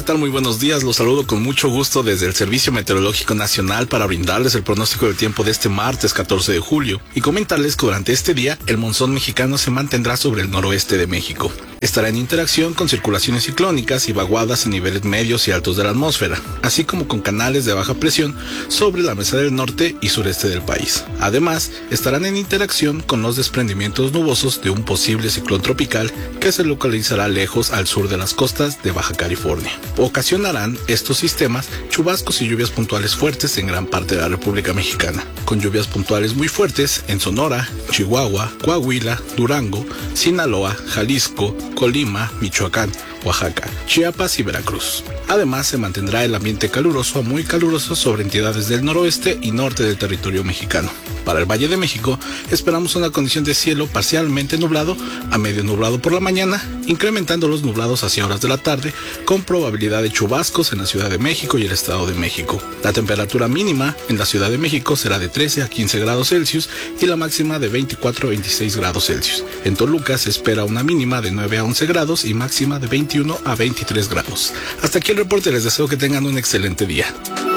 tal? Muy buenos días. Los saludo con mucho gusto desde el Servicio Meteorológico Nacional para brindarles el pronóstico del tiempo de este martes 14 de julio y comentarles que durante este día el monzón mexicano se mantendrá sobre el noroeste de México. Estará en interacción con circulaciones ciclónicas y vaguadas en niveles medios y altos de la atmósfera, así como con canales de baja presión sobre la mesa del norte y sureste del país. Además, estarán en interacción con los desprendimientos nubosos de un posible ciclón tropical que se localizará lejos al sur de las costas de Baja California. Ocasionarán estos sistemas chubascos y lluvias puntuales fuertes en gran parte de la República Mexicana, con lluvias puntuales muy fuertes en Sonora, Chihuahua, Coahuila, Durango, Sinaloa, Jalisco, Colima, Michoacán, Oaxaca, Chiapas y Veracruz. Además, se mantendrá el ambiente caluroso a muy caluroso sobre entidades del noroeste y norte del territorio mexicano. Para el Valle de México, esperamos una condición de cielo parcialmente nublado a medio nublado por la mañana, incrementando los nublados hacia horas de la tarde, con probabilidad de chubascos en la Ciudad de México y el Estado de México. La temperatura mínima en la Ciudad de México será de 13 a 15 grados Celsius y la máxima de 24 a 26 grados Celsius. En Toluca se espera una mínima de 9 a 11 grados y máxima de 21 a 23 grados. Hasta aquí el reporte, les deseo que tengan un excelente día.